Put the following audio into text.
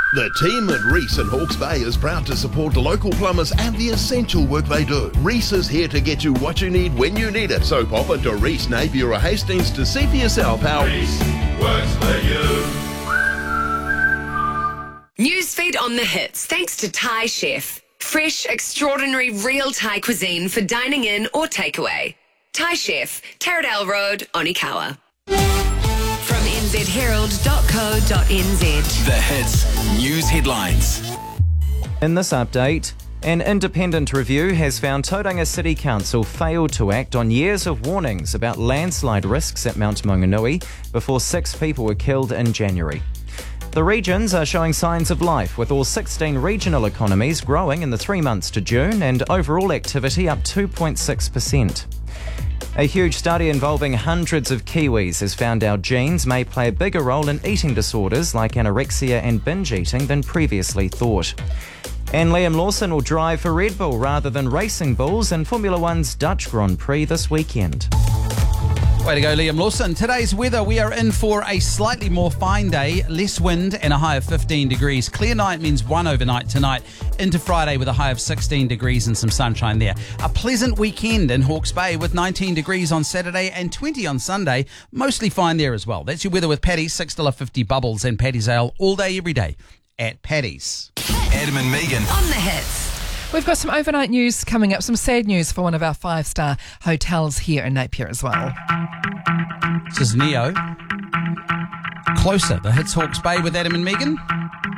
The team at Reese in Hawke's Bay is proud to support local plumbers and the essential work they do. Reese is here to get you what you need when you need it. So pop into Reese, Napier or Hastings to see for yourself how Reese works for you. Newsfeed on the hits thanks to Thai Chef. Fresh, extraordinary, real Thai cuisine for dining in or takeaway. Thai Chef, Taradale Road, Onikawa. From nzherald.co.nz. The Hits News Headlines. In this update, an independent review has found Tauranga City Council failed to act on years of warnings about landslide risks at Mount Maunganui before 6 people were killed in January. The regions are showing signs of life, with all 16 regional economies growing in the 3 months to June and overall activity up 2.6%. A huge study involving hundreds of Kiwis has found our genes may play a bigger role in eating disorders like anorexia and binge eating than previously thought. And Liam Lawson will drive for Red Bull rather than Racing Bulls in Formula One's Dutch Grand Prix this weekend. Way to go, Liam Lawson. Today's weather, we are in for a slightly more fine day, less wind and a high of 15 degrees. Clear night means 1 overnight tonight into Friday with a high of 16 degrees and some sunshine there. A pleasant weekend in Hawke's Bay with 19 degrees on Saturday and 20 on Sunday. Mostly fine there as well. That's your weather with Paddy's, $6.50 bubbles and Paddy's Ale all day, every day at Paddy's. Adam and Megan. On the hits. We've got some overnight news coming up, some sad news for one of our 5-star hotels here in Napier as well. This is Neo. Closer, the Hits Hawke's Bay with Adam and Megan.